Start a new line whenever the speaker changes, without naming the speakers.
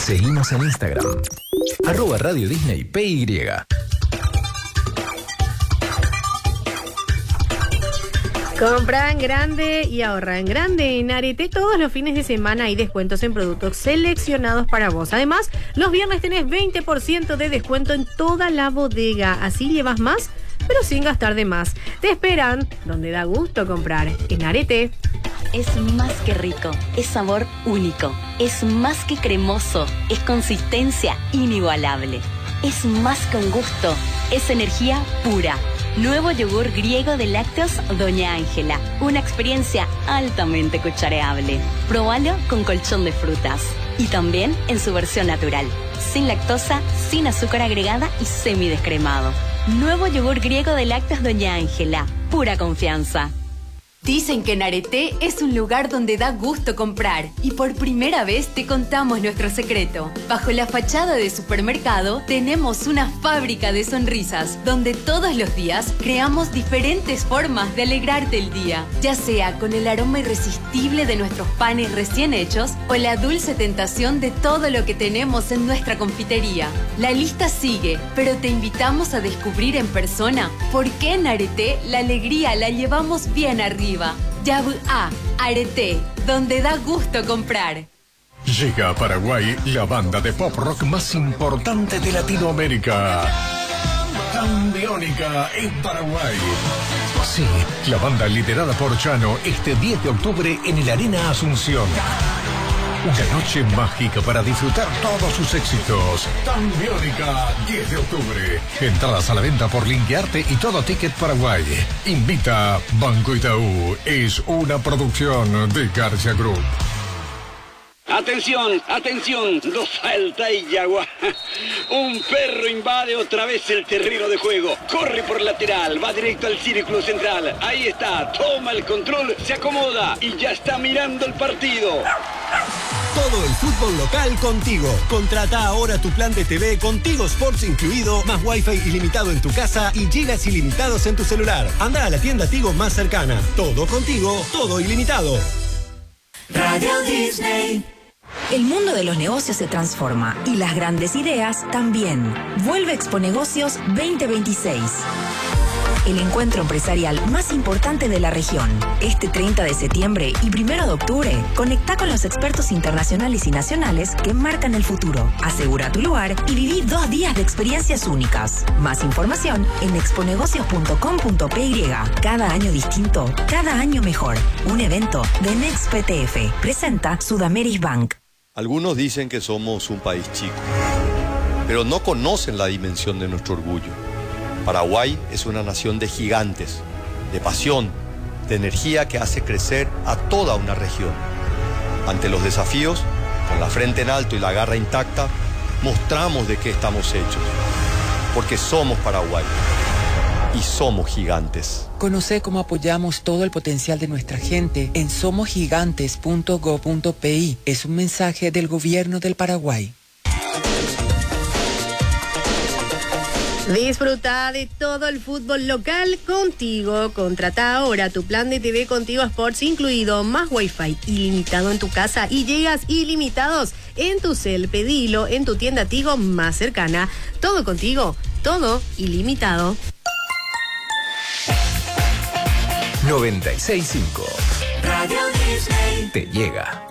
Seguinos en Instagram, @Radio Disney PY.
Compra en grande y ahorra en grande. En Arete todos los fines de semana hay descuentos en productos seleccionados para vos. Además, los viernes tenés 20% de descuento en toda la bodega. Así llevas más, pero sin gastar de más. Te esperan donde da gusto comprar. En Arete.
Es más que rico, es sabor único, es más que cremoso, es consistencia inigualable, es más que un gusto, es energía pura. Nuevo yogur griego de lácteos Doña Ángela, una experiencia altamente cuchareable. Próbalo con colchón de frutas y también en su versión natural, sin lactosa, sin azúcar agregada y semidescremado. Nuevo yogur griego de lácteos Doña Ángela, pura confianza.
Dicen que en Arete es un lugar donde da gusto comprar y por primera vez te contamos nuestro secreto. Bajo la fachada de supermercado tenemos una fábrica de sonrisas donde todos los días creamos diferentes formas de alegrarte el día, ya sea con el aroma irresistible de nuestros panes recién hechos o la dulce tentación de todo lo que tenemos en nuestra confitería. La lista sigue, pero te invitamos a descubrir en persona por qué en Arete la alegría la llevamos bien arriba. Yabu A, Arete, donde da gusto comprar.
Llega a Paraguay la banda de pop rock más importante de Latinoamérica. Tambiónica en Paraguay. Sí, la banda liderada por Chano este 10 de octubre en el Arena Asunción. Una noche mágica para disfrutar todos sus éxitos. Tambiónica, 10 de octubre. Entradas a la venta por Linkearte y Todo Ticket Paraguay. Invita Banco Itaú. Es una producción de García Group.
Atención, atención, dos falta y Yagua. Un perro invade otra vez el terreno de juego. Corre por lateral, va directo al círculo central. Ahí está, toma el control, se acomoda y ya está mirando el partido.
Todo el fútbol local contigo. Contrata ahora tu plan de TV con Tigo Sports incluido, más Wi-Fi ilimitado en tu casa y gigas ilimitados en tu celular. Anda a la tienda Tigo más cercana. Todo contigo, todo ilimitado.
Radio Disney. El mundo de los negocios se transforma y las grandes ideas también. Vuelve Expo Negocios 2026. El encuentro empresarial más importante de la región. Este 30 de septiembre y 1 de octubre, conecta con los expertos internacionales y nacionales que marcan el futuro. Asegura tu lugar y viví 2 días de experiencias únicas. Más información en exponegocios.com.py. Cada año distinto, cada año mejor. Un evento de Next PTF. Presenta Sudameris Bank.
Algunos dicen que somos un país chico, pero no conocen la dimensión de nuestro orgullo. Paraguay es una nación de gigantes, de pasión, de energía que hace crecer a toda una región. Ante los desafíos, con la frente en alto y la garra intacta, mostramos de qué estamos hechos. Porque somos Paraguay y somos gigantes.
Conoce cómo apoyamos todo el potencial de nuestra gente en somosgigantes.go.pi. Es un mensaje del Gobierno del Paraguay.
Disfruta de todo el fútbol local contigo. Contrata ahora tu plan de TV con Tigo Sports incluido, más Wi-Fi ilimitado en tu casa y gigas ilimitados en tu cel. Pedilo en tu tienda Tigo más cercana. Todo contigo, todo ilimitado.
96.5
Radio Disney.
te llega.